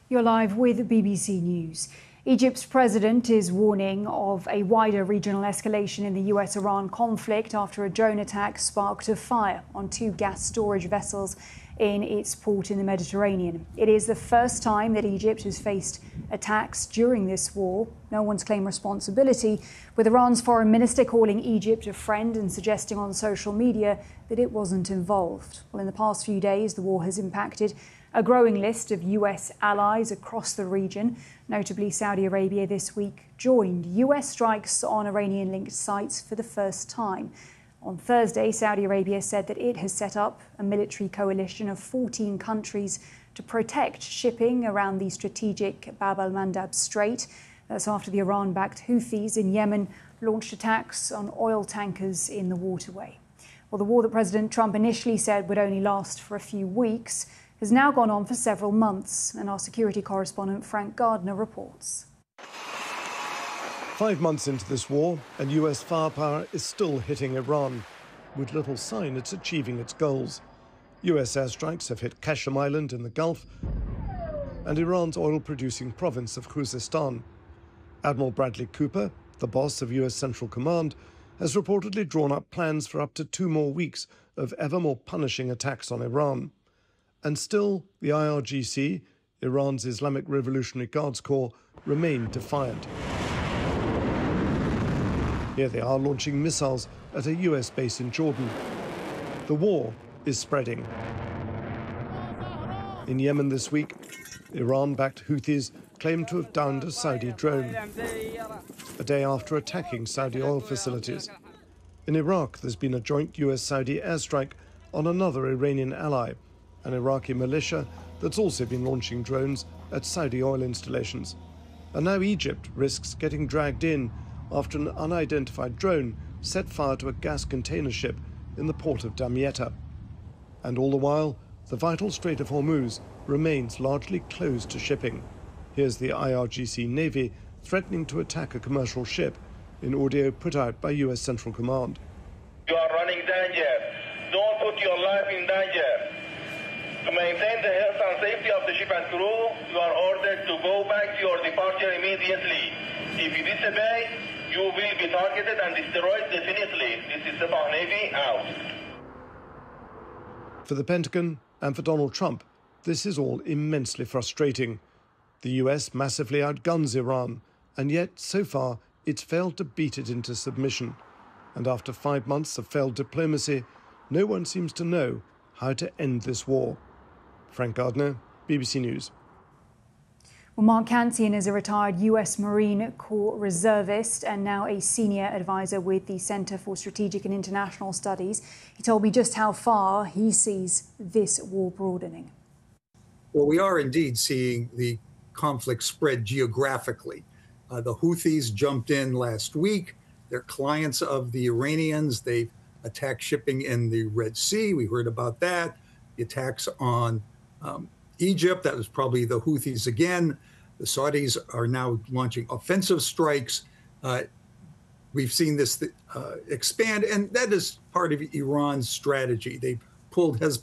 You're live with BBC News. Egypt's president is warning of a wider regional escalation in the US-Iran conflict after a drone attack sparked a fire on two gas storage vessels in its port in the Mediterranean. It is the first time that Egypt has faced attacks during this war. No one's claimed responsibility, with Iran's foreign minister calling Egypt a friend and suggesting on social media that it wasn't involved. Well, in the past few days, the war has impacted a growing list of US allies across the region. Notably, Saudi Arabia this week joined US strikes on Iranian-linked sites for the first time. On Thursday, Saudi Arabia said that it has set up a military coalition of 14 countries to protect shipping around the strategic Bab al-Mandab Strait. That's after the Iran-backed Houthis in Yemen launched attacks on oil tankers in the waterway. Well, the war that President Trump initially said would only last for a few weeks has now gone on for several months, and our security correspondent Frank Gardner reports. 5 months into this war, and US firepower is still hitting Iran, with little sign it's achieving its goals. US airstrikes have hit Qashm Island in the Gulf and Iran's oil-producing province of Khuzestan. Admiral Bradley Cooper, the boss of US Central Command, has reportedly drawn up plans for up to 2 more weeks of ever more punishing attacks on Iran. And still, the IRGC, Iran's Islamic Revolutionary Guards Corps, remain defiant. Here they are launching missiles at a US base in Jordan. The war is spreading. In Yemen this week, Iran-backed Houthis claimed to have downed a Saudi drone, a day after attacking Saudi oil facilities. In Iraq, there's been a joint US-Saudi airstrike on another Iranian ally, an Iraqi militia that's also been launching drones at Saudi oil installations. And now Egypt risks getting dragged in after an unidentified drone set fire to a gas container ship in the port of Damietta. And all the while, the vital Strait of Hormuz remains largely closed to shipping. Here's the IRGC Navy threatening to attack a commercial ship in audio put out by US Central Command. You are running danger. Don't put your life in danger. To maintain the health and safety of the ship and crew, you are ordered to go back to your departure immediately. If you disobey, you will be targeted and destroyed definitely. This is Sabah Navy out. For the Pentagon and for Donald Trump, this is all immensely frustrating. The US massively outguns Iran, and yet, so far, it's failed to beat it into submission. And after 5 months of failed diplomacy, no one seems to know how to end this war. Frank Gardner, BBC News. Well, Mark Kansian is a retired US Marine Corps reservist and now a senior advisor with the Center for Strategic and International Studies. He told me just how far he sees this war broadening. Well, we are indeed seeing the conflict spread geographically. The Houthis jumped in last week. They're clients of the Iranians. They've attacked shipping in the Red Sea. We heard about that. The attacks on Egypt, that was probably the Houthis again. The Saudis are now launching offensive strikes. We've seen this expand, and that is part of Iran's strategy. They pulled Hezbollah